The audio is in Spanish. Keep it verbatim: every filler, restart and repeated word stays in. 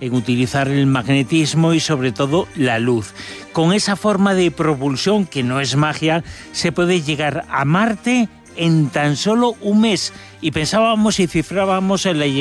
en utilizar el magnetismo y sobre todo la luz. Con esa forma de propulsión, que no es magia, se puede llegar a Marte en tan solo un mes. Y pensábamos y cifrábamos en la llegada